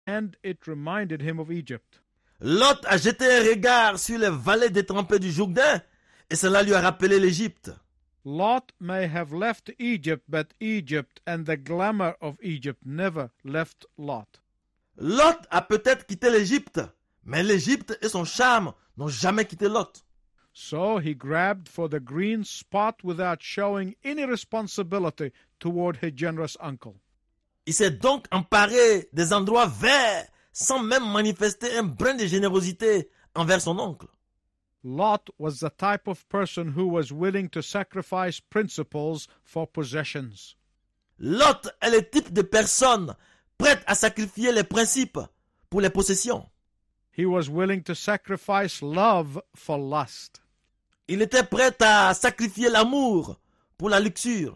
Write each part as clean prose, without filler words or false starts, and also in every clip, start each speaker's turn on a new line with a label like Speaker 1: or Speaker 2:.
Speaker 1: and it reminded him of Egypt.
Speaker 2: Lot a jeté un regard sur les vallées détrempées du Jourdain et cela lui a rappelé l'Égypte.
Speaker 1: Lot may have left Egypt, but Egypt and the glamour of Egypt never left Lot.
Speaker 2: Lot a peut-être quitté l'Égypte, mais l'Égypte et son charme n'ont jamais quitté Lot.
Speaker 1: So he grabbed for the green spot without showing any responsibility toward his generous uncle.
Speaker 2: Il s'est donc emparé des endroits verts sans même manifester un brin de générosité envers son oncle.
Speaker 1: Lot was the type of person who was willing to sacrifice principles for possessions.
Speaker 2: Lot est le type de personne prête à sacrifier les principes pour les possessions.
Speaker 1: He was willing to sacrifice love for lust.
Speaker 2: Il était prêt à sacrifier l'amour pour la luxure.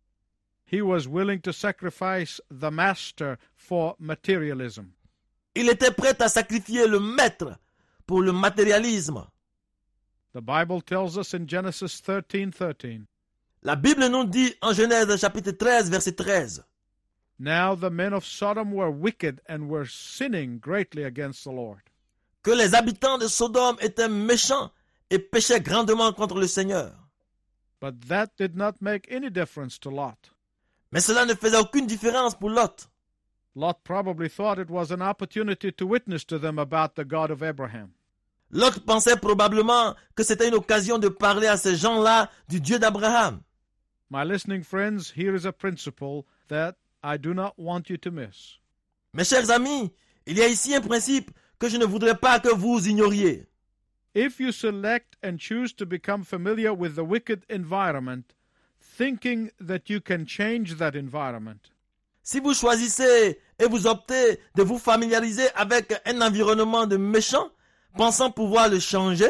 Speaker 1: He was willing to sacrifice the master for materialism.
Speaker 2: Il était prêt à sacrifier le maître pour le matérialisme.
Speaker 1: The Bible tells us in Genesis 13:13.
Speaker 2: La Bible nous dit en Genèse chapitre 13, verset 13.
Speaker 1: Now the men of Sodom were wicked and were sinning greatly against the Lord.
Speaker 2: Que les habitants de Sodome étaient méchants et péchaient grandement contre le Seigneur.
Speaker 1: But that did not make any difference to Lot.
Speaker 2: Mais cela ne faisait aucune différence pour Lot.
Speaker 1: Lot probably thought it was an opportunity to witness to them about the God of Abraham.
Speaker 2: Lot pensait probablement que c'était une occasion de parler à ces gens-là du Dieu d'Abraham.
Speaker 1: My listening friends, here is a principle that I do not want you to miss.
Speaker 2: Mes chers amis, il y a ici un principe que je ne voudrais pas que vous ignoriez.
Speaker 1: If you select and choose to become familiar with the wicked environment, thinking that you can change that environment,
Speaker 2: Si vous choisissez et vous optez de vous familiariser avec un environnement de méchants, pensant pouvoir le changer,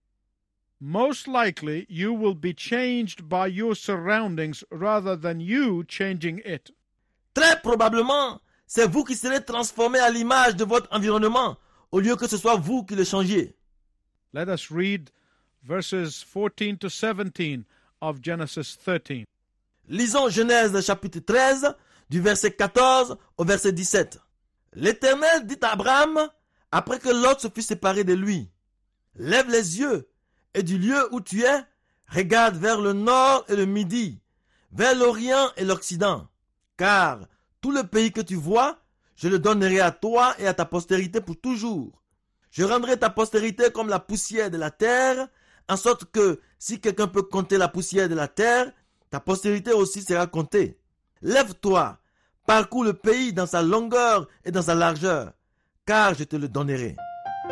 Speaker 1: most likely you will be changed by your surroundings rather than you changing it.
Speaker 2: très probablement, c'est vous qui serez transformé à l'image de votre environnement, au lieu que ce soit vous qui le changiez.
Speaker 1: Let us read verses 14 to 17 of Genesis 13.
Speaker 2: Lisons Genèse chapitre 13, du verset 14 au verset 17. L'Éternel dit à Abraham, après que Lot se fut séparé de lui, « Lève les yeux, et du lieu où tu es, regarde vers le nord et le midi, vers l'orient et l'occident, car tout le pays que tu vois, je le donnerai à toi et à ta postérité pour toujours. Je rendrai ta postérité comme la poussière de la terre, en sorte que si quelqu'un peut compter la poussière de la terre, ta postérité aussi sera comptée. Lève-toi, parcours le pays dans sa longueur et dans sa largeur, car je te le donnerai. »